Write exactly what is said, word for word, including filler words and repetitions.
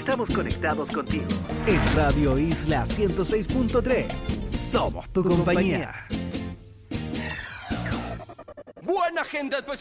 estamos conectados contigo. En Radio Isla ciento seis punto tres, somos tu compañía. Buena gente,